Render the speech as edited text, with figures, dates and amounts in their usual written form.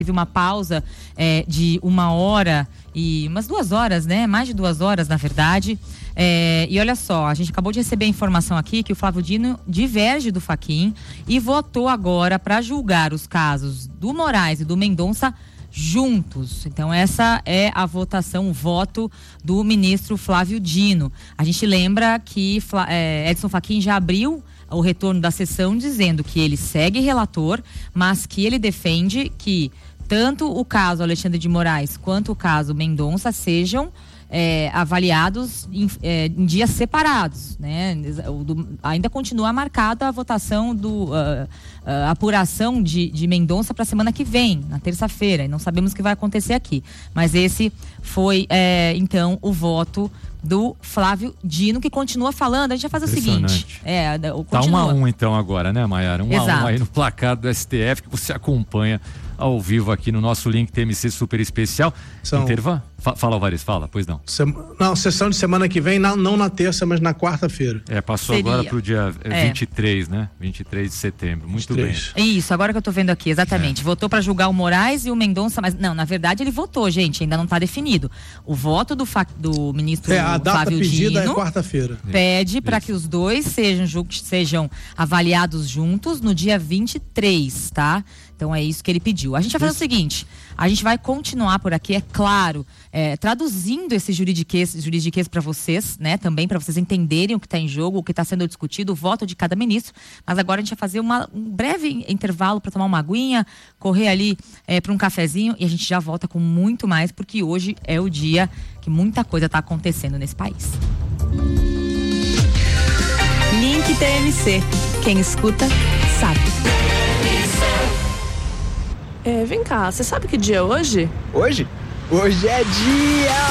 Teve uma pausa de 1h e umas 2 horas, né? Mais de 2 horas, na verdade. E olha só, a gente acabou de receber a informação aqui que o Flávio Dino diverge do Fachin e votou agora para julgar os casos do Moraes e do Mendonça juntos. Então essa é a votação, o voto do ministro Flávio Dino. A gente lembra que Edson Fachin já abriu o retorno da sessão dizendo que ele segue relator, mas que ele defende que tanto o caso Alexandre de Moraes quanto o caso Mendonça sejam avaliados em dias separados, né? Ainda continua marcada a votação a apuração de Mendonça para a semana que vem, na terça-feira, e não sabemos o que vai acontecer aqui, mas esse foi então o voto do Flávio Dino, que continua falando. A gente vai fazer o seguinte. Tá 1-1 então agora, né, Maiara? 1-1 aí no placar do STF, que você acompanha ao vivo aqui no nosso link TMC super especial. Intervalo? Fala, Alvarez, fala, pois não. Não, sessão de semana que vem, não na terça, mas na quarta-feira. Passou agora pro dia 23, né? 23 de setembro. Muito 23. Bem. Isso, agora que eu tô vendo aqui, exatamente. Votou para julgar o Moraes e o Mendonça, mas não, na verdade ele votou, gente, ainda não tá definido. O voto do ministro a data Flávio pedida Dino é quarta-feira. Pede para que os dois sejam avaliados juntos no dia 23, tá? Então é isso que ele pediu. A gente vai fazer o seguinte, a gente vai continuar por aqui, é claro, traduzindo esse juridiquês para vocês, né? Também para vocês entenderem o que está em jogo, o que está sendo discutido, o voto de cada ministro. Mas agora a gente vai fazer um breve intervalo para tomar uma aguinha, correr ali para um cafezinho e a gente já volta com muito mais, porque hoje é o dia que muita coisa está acontecendo nesse país. Link TMC. Quem escuta, sabe. Vem cá, você sabe que dia é hoje? Hoje? Hoje é dia